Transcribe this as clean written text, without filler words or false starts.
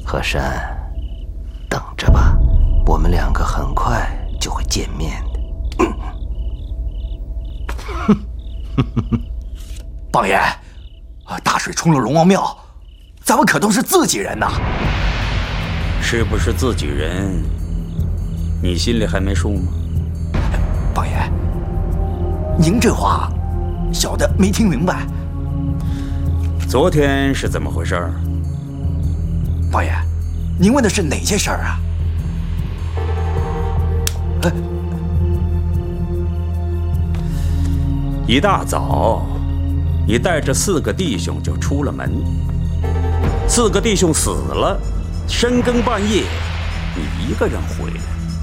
和山，等着吧，我们两个很快就会见面的。 榜爷，大水冲了龙王庙，咱们可都是自己人呐。 是不是自己人，你心里还没数吗？ 榜爷，您这话，小的没听明白。 昨天是怎么回事？ 榜爷，您问的是哪些事儿啊？ 一大早，你带着4个弟兄就出了门，4个弟兄死了，深更半夜，你一个人回来。